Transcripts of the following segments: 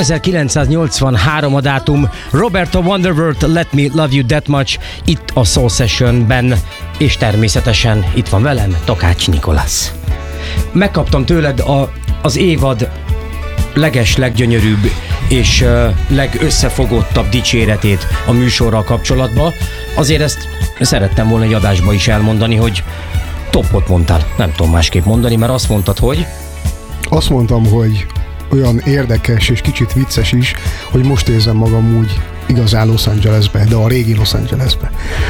1983 a dátum, Roberta Wonderworld, Let Me Love You That Much, itt a Soul Sessionben, és természetesen itt van velem Takács Nikolasz. Megkaptam tőled az évad legesleggyönyörűbb és legösszefogottabb dicséretét a műsorral kapcsolatban. Azért ezt szerettem volna egy adásba is elmondani, hogy topot mondtál. Nem tudom másképp mondani, mert azt mondtad, hogy... Azt mondtam, hogy olyan érdekes és kicsit vicces is, hogy most érzem magam úgy igazán Los Angelesbe, de a régi Los Angelesbe.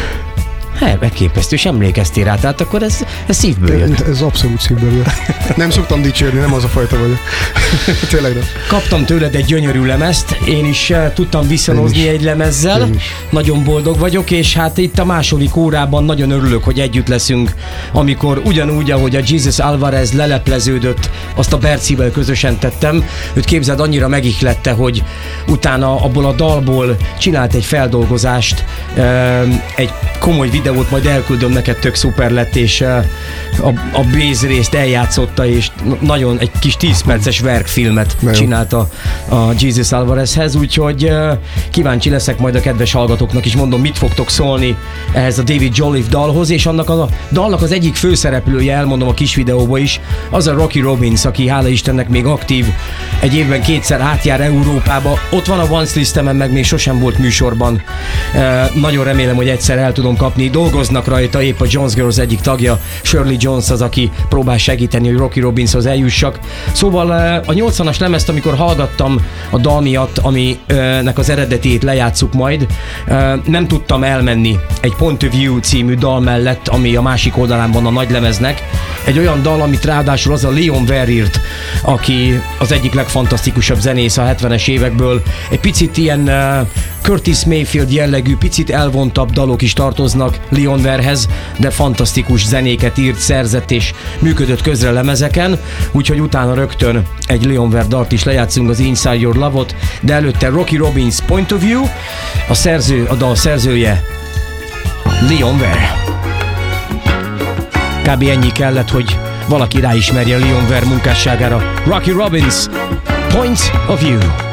Elképesztő, és emlékeztél rá, tehát akkor ez szívből jött. Ez abszolút szívből jött. Nem szoktam dicsérni, nem az a fajta vagyok. Tényleg nem. Kaptam tőled egy gyönyörű lemezt, én is tudtam viszonozni egy lemezzel. Nagyon boldog vagyok, és hát itt a második órában nagyon örülök, hogy együtt leszünk, amikor ugyanúgy, ahogy a Jesus Alvarez lelepleződött, azt a Bercivel közösen tettem. Őt képzeld, annyira megihlette, hogy utána abból a dalból csinált egy feldolgozást, egy komoly videót, majd elküldöm neked, tök szuper lett, és a bass részt eljátszotta, és nagyon egy kis 10 perces verkfilmet csinált a Jesus Alvarezhez, úgyhogy kíváncsi leszek majd a kedves hallgatóknak is, mondom, mit fogtok szólni ehhez a David Jolliffe dalhoz, és annak a dalnak az egyik főszereplője, elmondom a kis videóba is, az a Rocky Robbins, aki hála Istennek még aktív, egy évben 2-szer átjár Európába, ott van a Once listemen, meg még sosem volt műsorban. Nagyon remélem, hogy egyszer el tudom kapni. Dolgoznak rajta, épp a Jones Girls egyik tagja, Shirley Jones az, aki próbál segíteni, hogy Rocky Robbinshoz eljussak. Szóval a 80-as lemezt, amikor hallgattam a dal miatt, aminek az eredetét lejátszuk majd, nem tudtam elmenni egy Point of View című dal mellett, ami a másik oldalán van a nagy lemeznek. Egy olyan dal, amit ráadásul az a Leon Ware írt, aki az egyik legfantasztikusabb zenész a 70-es évekből. Egy picit ilyen Curtis Mayfield jellegű, picit elvontabb dalok is tartoznak Leon Warehez, de fantasztikus zenéket írt, szerzett és működött közre lemezeken, úgyhogy utána rögtön egy Leon Ware dalt is lejátszunk, az Inside Your Love-ot, de előtte Rocky Robbins Point of View, a dal szerzője Leon Ware. Kb. Ennyi kellett, hogy valaki ráismerje Leon Ware munkásságára. Rocky Robbins, Point of View.